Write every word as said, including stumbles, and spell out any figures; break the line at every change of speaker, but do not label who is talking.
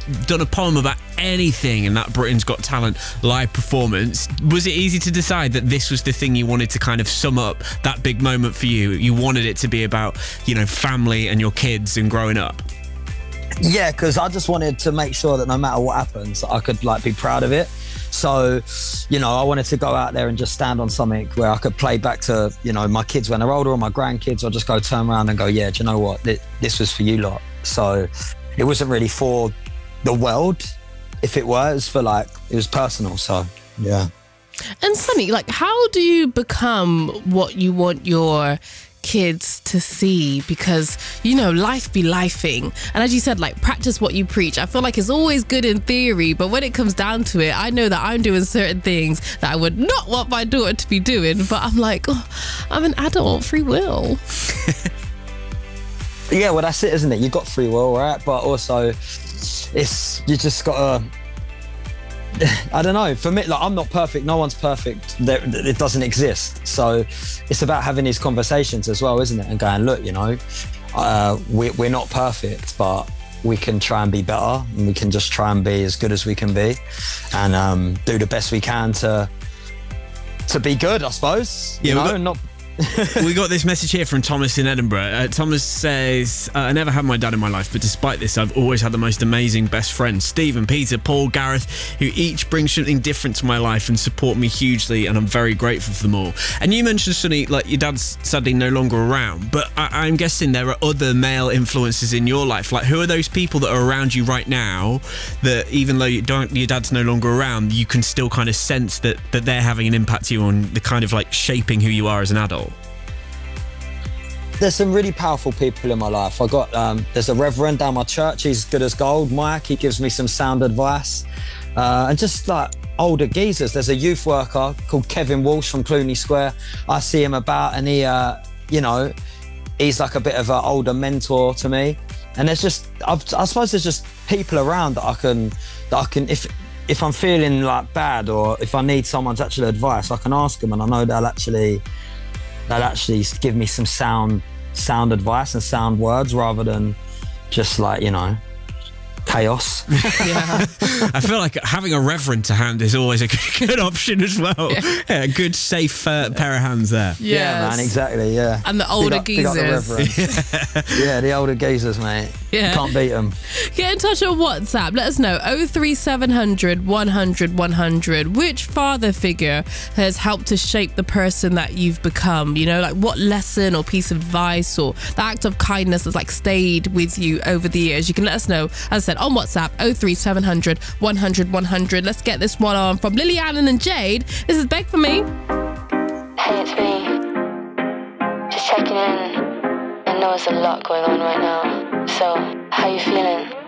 done a poem about anything in that Britain's Got Talent live performance. Was it easy to decide that this was the thing you wanted to kind of sum up that big moment for you? You wanted it to be about, you know, family and your kids and growing up?
Yeah, because I just wanted to make sure that no matter what happens, I could like be proud of it. So, you know, I wanted to go out there and just stand on something where I could play back to, you know, my kids when they're older or my grandkids, or just go turn around and go, yeah, do you know what? This was for you lot. So it wasn't really for the world, if it were. It was for like, it was personal. So, yeah.
And Sonny, like, how do you become what you want your kids to see? Because, you know, life be lifing, and as you said, like, practice what you preach. I feel like it's always good in theory, but when it comes down to it, I know that I'm doing certain things that I would not want my daughter to be doing, but I'm like, oh, I'm an adult, free will.
Yeah, well, that's it, isn't it? You've got free will, right? But also it's, you just gotta, I don't know, for me, like, I'm not perfect, no one's perfect, there, it doesn't exist. So it's about having these conversations as well, isn't it? And going, look, you know, uh, we, we're not perfect, but we can try and be better, and we can just try and be as good as we can be, and um, do the best we can to to be good, I suppose.
Yeah,
you know,
got-
and not
We got this message here from Thomas in Edinburgh. Uh, Thomas says, uh, I never had my dad in my life, but despite this, I've always had the most amazing best friends. Stephen, Peter, Paul, Gareth, who each bring something different to my life and support me hugely, and I'm very grateful for them all. And you mentioned, Sonny, like, your dad's sadly no longer around, but I- I'm guessing there are other male influences in your life. Like, who are those people that are around you right now that, even though you don't, your dad's no longer around, you can still kind of sense that, that they're having an impact to you on the kind of, like, shaping who you are as an adult?
There's some really powerful people in my life. I got um, there's a reverend down my church. He's good as gold. Mike, he gives me some sound advice, uh, and just like older geezers. There's a youth worker called Kevin Walsh from Cluny Square. I see him about, and he, uh, you know, he's like a bit of an older mentor to me. And there's just, I've, I suppose, there's just people around that I can, that I can, if if I'm feeling like bad, or if I need someone's actual advice, I can ask them, and I know they'll actually. They'll actually give me some sound sound advice and sound words, rather than just like, you know, chaos.
Yeah. I feel like having a reverend to hand is always a good, good option as well. Yeah, yeah, a good, safe uh, pair of hands there.
Yes.
Yeah, man, exactly, yeah.
And the older
big up, big up the
geezers.
reverend. Yeah, the older geezers, mate.
Yeah.
Can't beat them.
Get in touch on WhatsApp. Let us know. oh three seven hundred, one hundred, one hundred. Which father figure has helped to shape the person that you've become? You know, like, what lesson or piece of advice or the act of kindness has, like, stayed with you over the years? You can let us know, as I said, on WhatsApp, oh three seven hundred, one hundred, one hundred. Let's get this one on from Lily Allen and Jade. This is Beg For Me.
Hey, it's me. Just checking in. I know there's a lot going on right now. So, how you feeling?